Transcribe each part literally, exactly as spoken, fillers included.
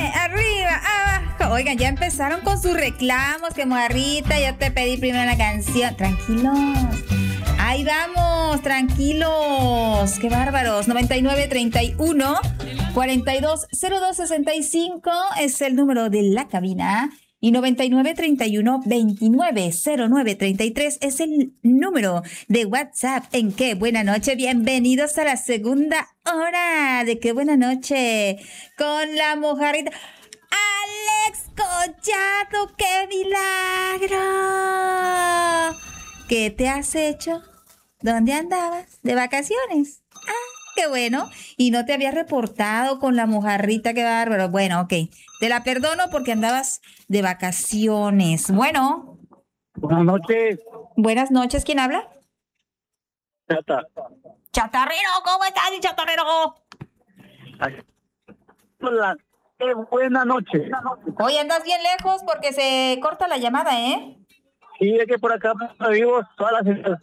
arriba, abajo. Oigan, ya empezaron con sus reclamos, que Mojarrita, yo te pedí primero la canción. Tranquilos. Ahí vamos, tranquilos. Qué bárbaros. noventa y nueve treinta y uno cuarenta y dos cero dos sesenta y cinco es el número de la cabina. Y noventa y nueve treinta y uno veintinueve cero nueve treinta y tres es el número de WhatsApp en Qué Buena Noche. Bienvenidos a la segunda hora de Qué Buena Noche con la Mojarrita. ¡Alex Collado! ¡Qué milagro! ¿Qué te has hecho? ¿Dónde andabas? ¿De vacaciones? Ah, qué bueno. Y no te había reportado con la Mojarrita, qué bárbaro. Bueno, ok. Te la perdono porque andabas de vacaciones. Bueno. Buenas noches. Buenas noches. ¿Quién habla? Chata. Chatarrero, ¿cómo estás, mi chatarrero? Hola. Qué buena noche. Oye, andas bien lejos porque se corta la llamada, ¿eh? Sí, es que por acá vivo toda la señal.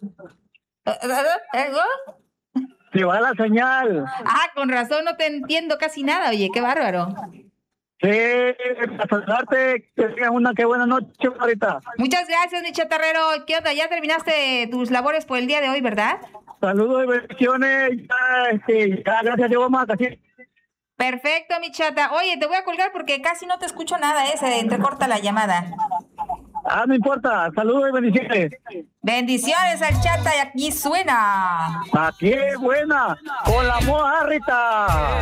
Se va la señal. Ah, con razón no te entiendo casi nada. Oye, qué bárbaro. Sí, para saludarte, que tengas una qué buena noche ahorita. Muchas gracias, mi chatarrero. ¿Qué onda? Ya terminaste tus labores por el día de hoy, ¿verdad? Saludos y bendiciones. Ya, este, ya, gracias a Dios, vamos a vacaciones. Perfecto, mi chata. Oye, te voy a colgar porque casi no te escucho nada, ¿eh? Se entrecorta la llamada. Ah, no importa. Saludos y bendiciones. Bendiciones al chata y aquí suena. Aquí es buena, con la Mojarrita.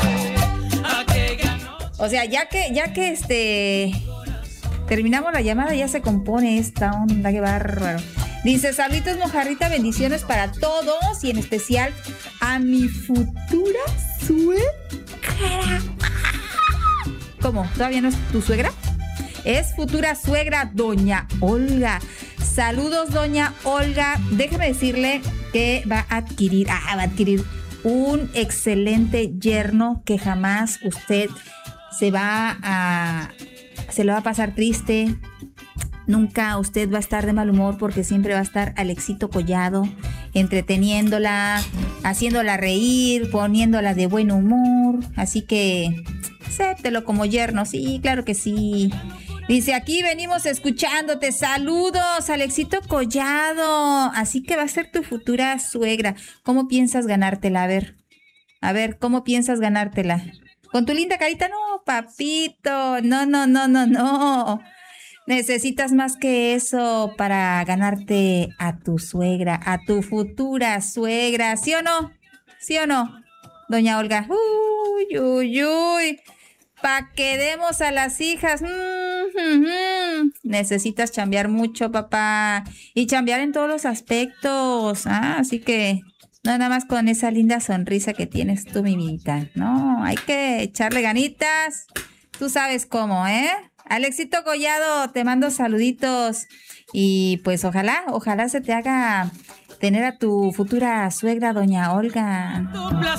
O sea, ya que, ya que este terminamos la llamada, ya se compone esta onda, qué bárbaro. Dice, saluditos Mojarrita, bendiciones para todos y en especial a mi futura suegra. ¿Cómo? ¿Todavía no es tu suegra? Es futura suegra, doña Olga. Saludos, doña Olga. Déjeme decirle que va a adquirir, ah, va a adquirir un excelente yerno que jamás usted se va a, se lo va a pasar triste. Nunca usted va a estar de mal humor porque siempre va a estar Alexito Collado entreteniéndola, haciéndola reír, poniéndola de buen humor. Así que acéptelo como yerno. Sí, claro que sí. Dice, aquí venimos escuchándote. Saludos, Alexito Collado. Así que va a ser tu futura suegra. ¿Cómo piensas ganártela? A ver, a ver, ¿cómo piensas ganártela? ¿Con tu linda carita? No, papito. No, no, no, no, no. Necesitas más que eso para ganarte a tu suegra, a tu futura suegra. ¿Sí o no? ¿Sí o no, doña Olga? Uy, uy, uy. Pa' que demos a las hijas. Mm-hmm. Necesitas chambear mucho, papá. Y chambear en todos los aspectos. Ah, así que no nada más con esa linda sonrisa que tienes tú, mi vida. No, hay que echarle ganitas. Tú sabes cómo, ¿eh? Alexito Collado, te mando saluditos. Y pues ojalá, ojalá se te haga tener a tu futura suegra, doña Olga.